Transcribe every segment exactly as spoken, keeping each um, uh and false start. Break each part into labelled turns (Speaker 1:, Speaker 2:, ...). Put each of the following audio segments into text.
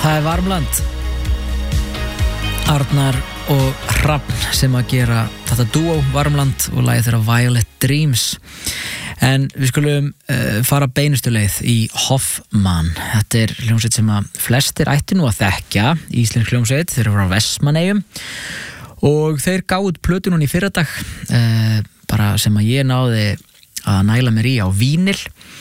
Speaker 1: Það er Varmland, Arnar og Hrafn sem að gera þetta dúó Varmland og lagið þeirra Violet Dreams. En við skulum uh, fara beinustu leið í Hoffmann. Þetta er hljómsveit sem að flestir ætti nú að þekkja, íslensk hljómsveit, þeir eru frá Vestmannaeyjum og þeir gáðu út plötu núna í fyrradag, uh, bara sem að ég náði að næla mér í á vínil.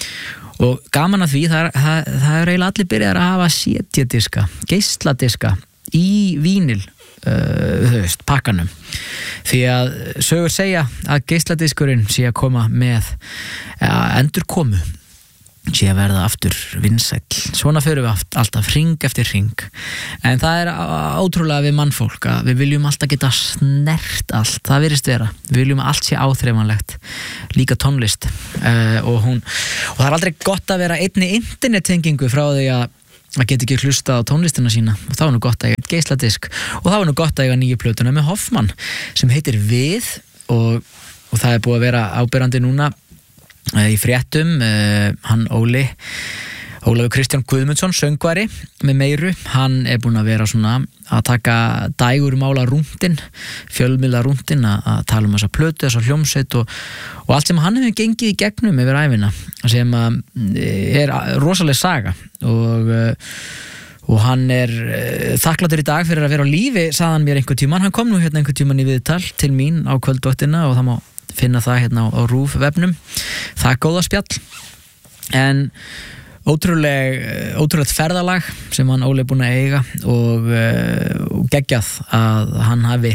Speaker 1: Og gaman að því, það er, það, það er eiginlega allir byrjar að hafa C D-diska, geisladiska í vínil, uh, þú veist, pakkanum. Því að sögur segja að geisladiskurinn sé að koma með ja, endurkomu, sé að verða aftur vinsæll. Svona fyrir við aft, alltaf hring eftir hring. En það er ótrúlega við mannfólk að við viljum alltaf geta snert allt, það virðist vera. Við viljum að allt sé áþreifanlegt, líka tónlist. Uh, og, hún, og það er aldrei gott að vera einni internettengingu frá því að að geta ekki hlusta á tónlistina sína og þá er nú gott að eiga geisladisk og þá er nú gott að eiga nýju plötuna með Hoffmann sem heitir Við og, og það er búið að vera áberandi núna uh, í fréttum uh, hann Óli Ólafur Kristján Guðmundsson, söngvari með Meiru, hann er búinn að vera svona að taka dægur mála rúndin, fjölmiðla rúndin að, að tala um þessa plötu, þessa hljómsveit og, og allt sem hann hefur gengið í gegnum yfir ævina sem að, er rosaleg saga og, og hann er þakklátur í dag fyrir að vera á lífi, sagði hann mér einhvern tímann, hann kom nú hérna einhvern tímann í viðtal til mín á kvöldvaktina og það má finna það hérna á, á RÚV vefnum, það er góða spjall en Ótrúleg, ótrúlegt ferðalag sem hann Óli er búinn að eiga og, og geggjað að hann hafi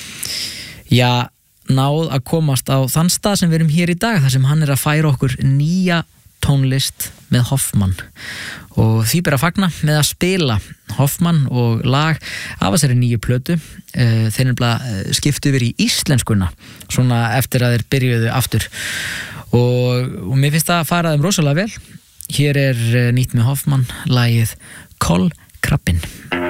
Speaker 1: já, náð að komast á þann stað sem við erum hér í dag þar sem hann er að færa okkur nýja tónlist með Hoffmann og því ber að fagna með að spila Hoffmann og lag af þessari nýju plötu þeir nefnilega skiptu yfir í íslenskuna svona eftir að þeir byrjuðu aftur og, og mér finnst það að fara þeim rosalega vel. Hér er nýtt með Hoffmann lagið Kolkrabbinn.